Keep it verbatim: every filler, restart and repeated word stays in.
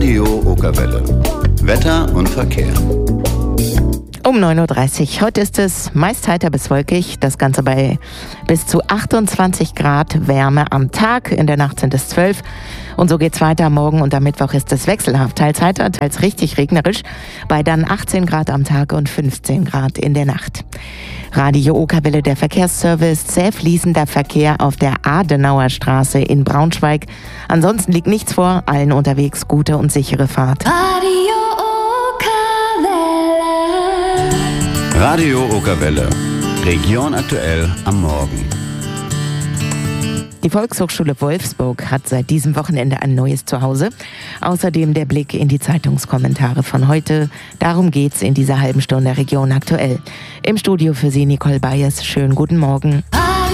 Radio Okerwelle. Wetter und Verkehr. Um neun Uhr dreißig. Heute ist es meist heiter bis wolkig. Das Ganze bei bis zu achtundzwanzig Grad Wärme am Tag. In der Nacht sind es zwölf. Und so geht's weiter. Morgen und am Mittwoch ist es wechselhaft. Teils heiter, teils richtig regnerisch. Bei dann achtzehn Grad am Tag und fünfzehn Grad in der Nacht. Radio Okerwelle, der Verkehrsservice. Sehr fließender Verkehr auf der Adenauer Straße in Braunschweig. Ansonsten liegt nichts vor. Allen unterwegs gute und sichere Fahrt. Radio Okerwelle. Radio Okerwelle. Region aktuell am Morgen. Die Volkshochschule Wolfsburg hat seit diesem Wochenende ein neues Zuhause. Außerdem der Blick in die Zeitungskommentare von heute. Darum geht's in dieser halben Stunde Region aktuell. Im Studio für Sie Nicole Bayers. Schönen guten Morgen.